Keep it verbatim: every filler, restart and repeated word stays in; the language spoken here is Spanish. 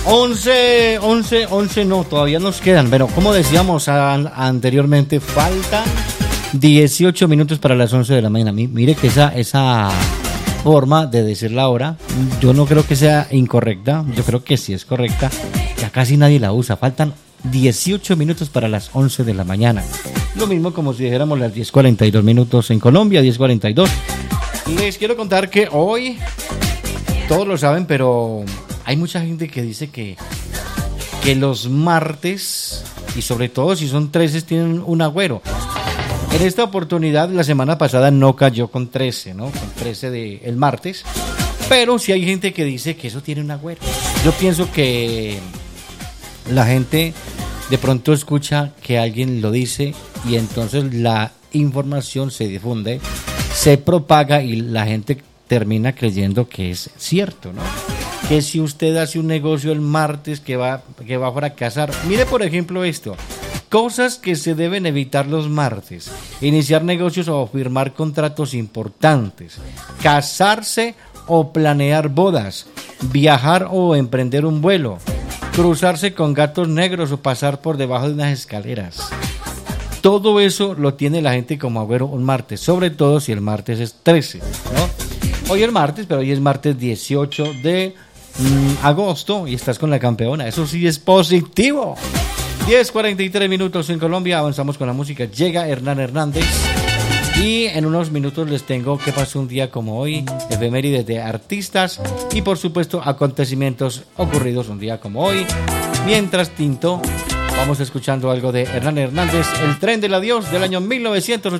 once, once, once no, todavía nos quedan. Pero como decíamos a, anteriormente, faltan dieciocho minutos para las once de la mañana. Mire que esa, esa forma de decir la hora, yo no creo que sea incorrecta, yo creo que sí es correcta. Ya casi nadie la usa, faltan dieciocho minutos para las once de la mañana. Lo mismo como si dijéramos las diez cuarenta y dos minutos en Colombia, diez cuarenta y dos. Les quiero contar que hoy, todos lo saben, pero hay mucha gente que dice que, que los martes, y sobre todo si son trece, tienen un agüero. En esta oportunidad, la semana pasada no cayó con trece, ¿no? Con trece de el martes, pero sí hay gente que dice que eso tiene un agüero. Yo pienso que la gente de pronto escucha que alguien lo dice y entonces la información se difunde, se propaga y la gente termina creyendo que es cierto, ¿no? Que si usted hace un negocio el martes que va, que va a fracasar. Mire, por ejemplo, esto. Cosas que se deben evitar los martes: iniciar negocios o firmar contratos importantes, casarse o planear bodas, viajar o emprender un vuelo, cruzarse con gatos negros o pasar por debajo de unas escaleras. Todo eso lo tiene la gente como agüero un martes, sobre todo si el martes es trece, ¿no? Hoy es martes, pero hoy es martes dieciocho de mmm, agosto y estás con la campeona. Eso sí es positivo. diez cuarenta y tres minutos en Colombia, avanzamos con la música. Llega Hernán Hernández y en unos minutos les tengo qué pasó un día como hoy, efemérides de artistas y por supuesto acontecimientos ocurridos un día como hoy. Mientras Tinto, vamos escuchando algo de Hernán Hernández, El tren del adiós del año mil novecientos ochenta.